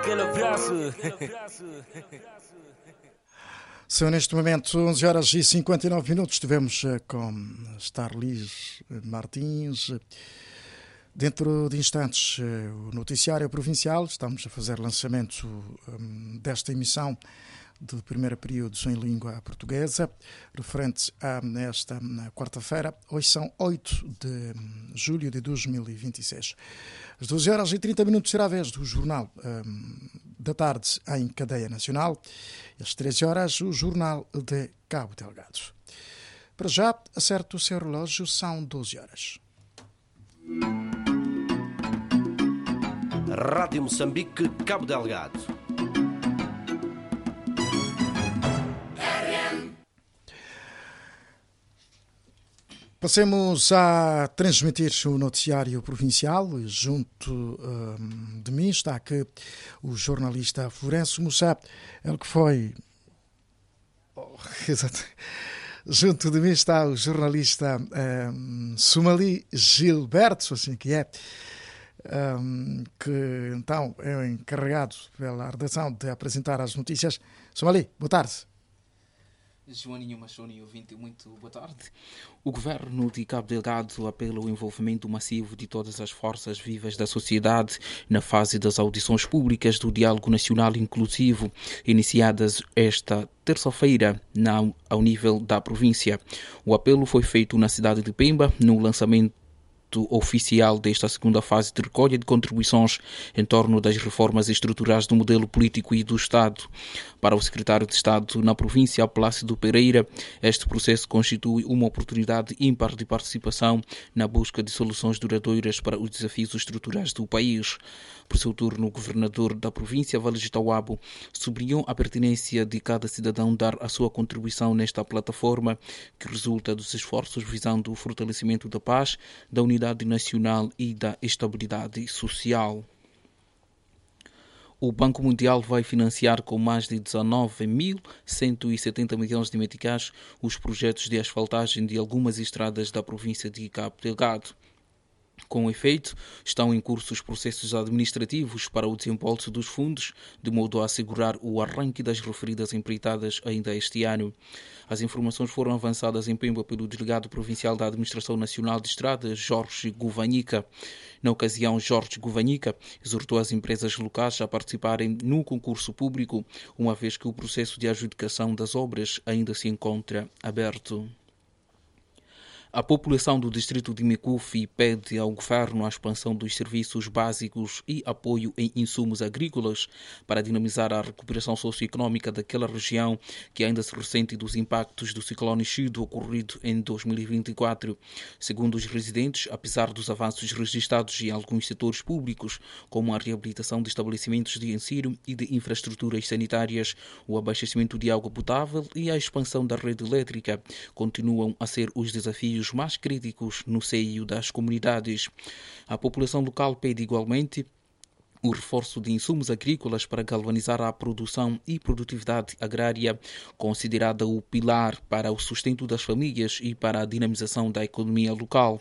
aquele abraço. São neste momento 11 horas e 59 minutos. Estivemos com Starlis Martins. Dentro de instantes, o noticiário provincial. Estamos a fazer lançamento desta emissão de primeiro período em língua portuguesa, referente a esta quarta-feira. Hoje são 8 de julho de 2026. Às 12 horas e 30 minutos será a vez do Jornal da Tarde em cadeia nacional. Às 13 horas, o Jornal de Cabo Delgado. Para já, acerte o seu relógio, são 12 horas. Rádio Moçambique, Cabo Delgado. Passemos a transmitir o noticiário provincial. Junto de mim está aqui o jornalista Florencio Mussá, ele que foi... Junto de mim está o jornalista Sumali Gilberto, assim que é, que então é o encarregado pela redação de apresentar as notícias. Sumali, boa tarde. Joaninho Machoni, ouvinte, muito boa tarde. O governo de Cabo Delgado apela ao envolvimento massivo de todas as forças vivas da sociedade na fase das audições públicas do Diálogo Nacional Inclusivo, iniciadas esta terça-feira ao nível da província. O apelo foi feito na cidade de Pemba, no lançamento oficial desta segunda fase de recolha de contribuições em torno das reformas estruturais do modelo político e do Estado. Para o secretário de Estado na província, Plácido Pereira, este processo constitui uma oportunidade ímpar de participação na busca de soluções duradouras para os desafios estruturais do país. Por seu turno, o governador da província, Valis Tawabo, sublinhou a pertinência de cada cidadão dar a sua contribuição nesta plataforma que resulta dos esforços visando o fortalecimento da paz, da unidade nacional e da estabilidade social. O Banco Mundial vai financiar com mais de 19.170 milhões de meticais os projetos de asfaltagem de algumas estradas da província de Cabo Delgado. Com efeito, estão em curso os processos administrativos para o desembolso dos fundos, de modo a assegurar o arranque das referidas empreitadas ainda este ano. As informações foram avançadas em Pemba pelo delegado provincial da Administração Nacional de Estradas, Jorge Gouvanica. Na ocasião, Jorge Gouvanica exortou as empresas locais a participarem no concurso público, uma vez que o processo de adjudicação das obras ainda se encontra aberto. A população do distrito de Micufi pede ao governo a expansão dos serviços básicos e apoio em insumos agrícolas para dinamizar a recuperação socioeconómica daquela região que ainda se ressente dos impactos do ciclone Chido ocorrido em 2024. Segundo os residentes, apesar dos avanços registrados em alguns setores públicos, como a reabilitação de estabelecimentos de ensino e de infraestruturas sanitárias, o abastecimento de água potável e a expansão da rede elétrica continuam a ser os desafios mais críticos no seio das comunidades. A população local pede igualmente o reforço de insumos agrícolas para galvanizar a produção e produtividade agrária, considerada o pilar para o sustento das famílias e para a dinamização da economia local.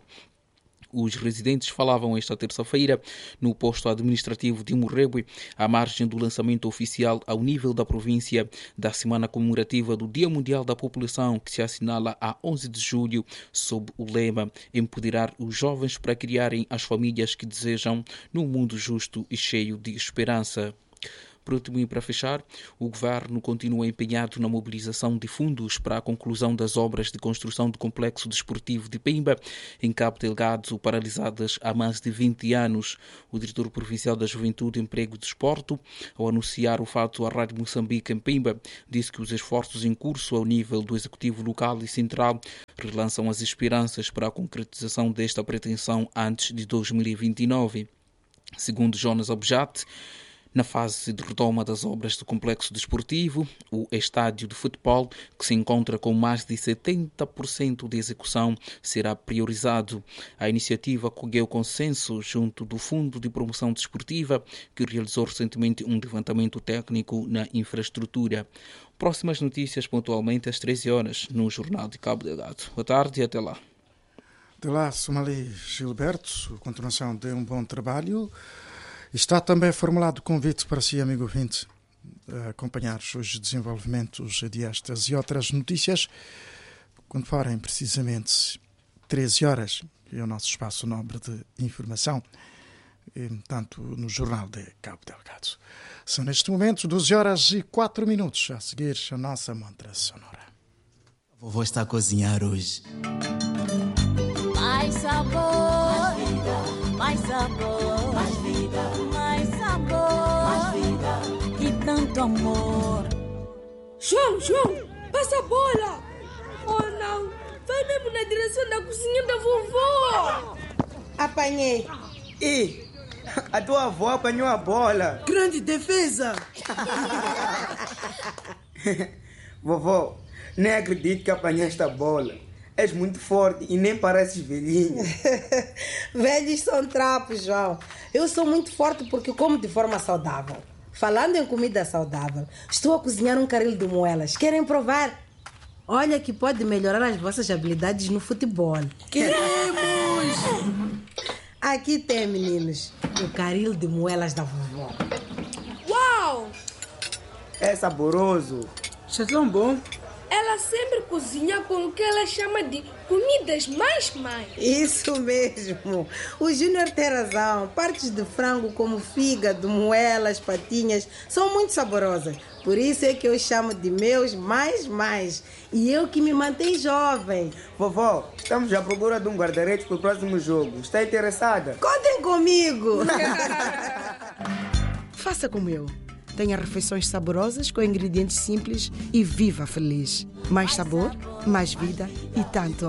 Os residentes falavam esta terça-feira no posto administrativo de Morregue, à margem do lançamento oficial ao nível da província da Semana Comemorativa do Dia Mundial da População, que se assinala a 11 de julho, sob o lema Empoderar os jovens para criarem as famílias que desejam num mundo justo e cheio de esperança. Por último e para fechar, o governo continua empenhado na mobilização de fundos para a conclusão das obras de construção do complexo desportivo de Pemba, em Cabo Delgado, paralisadas há mais de 20 anos. O diretor provincial da Juventude, Emprego e Desporto, ao anunciar o fato à Rádio Moçambique em Pemba, disse que os esforços em curso ao nível do Executivo local e central relançam as esperanças para a concretização desta pretensão antes de 2029. Segundo Jonas Objate, na fase de retoma das obras do complexo desportivo, o estádio de futebol, que se encontra com mais de 70% de execução, será priorizado. A iniciativa acolheu consenso junto do Fundo de Promoção Desportiva, que realizou recentemente um levantamento técnico na infraestrutura. Próximas notícias pontualmente às 13 horas no Jornal de Cabo Delgado. Boa tarde e até lá. Até lá, Sumali Gilberto. Continuação de um bom trabalho. Está também formulado o convite para si, amigo ouvinte, a acompanhar os desenvolvimentos destas e outras notícias, quando forem precisamente 13 horas, que é o nosso espaço nobre de informação, tanto no Jornal de Cabo Delgado. São neste momento 12h04, a seguir a nossa mantra sonora. A vovó está a cozinhar hoje. Mais sabor, mais vida, mais sabor, mais vida, mais sabor, mais vida e tanto amor. João, passa a bola! Oh não, vai mesmo na direção da cozinha da vovó! Apanhei. E a tua avó apanhou a bola. Grande defesa! Vovó, nem acredito que apanhaste a bola. És muito forte e nem pareces velhinha. Velhos são trapos, João. Eu sou muito forte porque como de forma saudável. Falando em comida saudável, estou a cozinhar um caril de moelas. Querem provar? Olha que pode melhorar as vossas habilidades no futebol. Queremos! Aqui tem, meninos, o caril de moelas da vovó. Uau! É saboroso. Isso é tão bom. Ela sempre cozinha com o que ela chama de comidas mais. Isso mesmo. O Júnior tem razão. Partes de frango como fígado, moelas, patinhas são muito saborosas. Por isso é que eu chamo de meus mais. E eu que me mantenho jovem. Vovó, estamos à procura de um guarda-redes para o próximo jogo. Está interessada? Contem comigo. Faça como eu. Tenha refeições saborosas com ingredientes simples e viva feliz. Mais sabor, mais vida e tanto